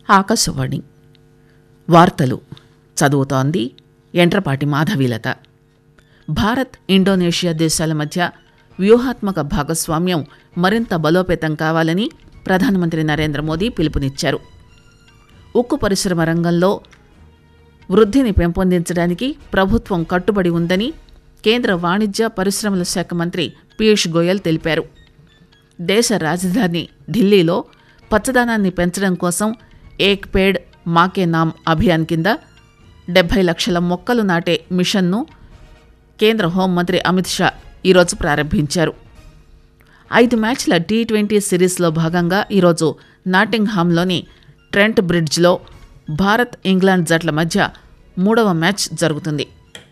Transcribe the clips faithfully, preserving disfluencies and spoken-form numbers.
ఆకాశవాణి వార్తలు చదువుతోంది ఎంట్రపాటి మాధవీలత. భారత్ ఇండోనేషియా దేశాల మధ్య వ్యూహాత్మక భాగస్వామ్యం మరింత బలోపేతం కావాలని ప్రధానమంత్రి నరేంద్ర మోదీ పిలుపునిచ్చారు. ఉక్కు పరిశ్రమ రంగంలో వృద్ధిని పెంపొందించడానికి ప్రభుత్వం కట్టుబడి ఉందని కేంద్ర వాణిజ్య పరిశ్రమల శాఖ మంత్రి పీయూష్ గోయల్ తెలిపారు. దేశ రాజధాని ఢిల్లీలో పచ్చదనాన్ని పెంచడం కోసం ఏక్ పేడ్ మాకే నామ్ అభియాన్ కింద డెబ్బై లక్షల మొక్కలు నాటే మిషన్ను కేంద్ర హోంమంత్రి అమిత్ షా ఈరోజు ప్రారంభించారు. ఐదు మ్యాచ్ల టీ ట్వంటీ సిరీస్లో భాగంగా ఈరోజు నాటింగ్హామ్లోని ట్రెంట్ బ్రిడ్జ్లో భారత్ ఇంగ్లాండ్ జట్ల మధ్య మూడవ మ్యాచ్ జరుగుతుంది.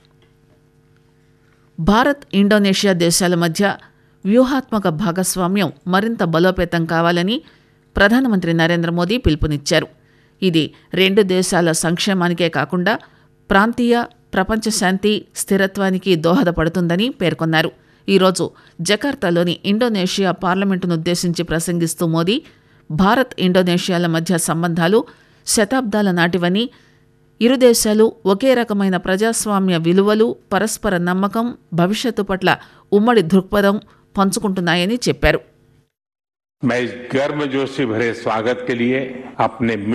భారత్ ఇండోనేషియా దేశాల మధ్య వ్యూహాత్మక భాగస్వామ్యం మరింత బలోపేతం కావాలని ప్రధానమంత్రి నరేంద్ర మోదీ పిలుపునిచ్చారు. ఇది రెండు దేశాల సంక్షేమానికే కాకుండా ప్రాంతీయ ప్రపంచ శాంతి స్థిరత్వానికి దోహదపడుతుందని పేర్కొన్నారు. ఈరోజు జకార్తాలోని ఇండోనేషియా పార్లమెంటునుద్దేశించి ప్రసంగిస్తూ మోదీ భారత్ ఇండోనేషియాల మధ్య సంబంధాలు శతాబ్దాల నాటివని, ఇరు దేశాలు ఒకే రకమైన ప్రజాస్వామ్య విలువలు, పరస్పర నమ్మకం, భవిష్యత్తు పట్ల ఉమ్మడి దృక్పథం పంచుకుంటున్నాయని చెప్పారు. मैं इस गर्मजोशी भरे स्वागत के लिए अपने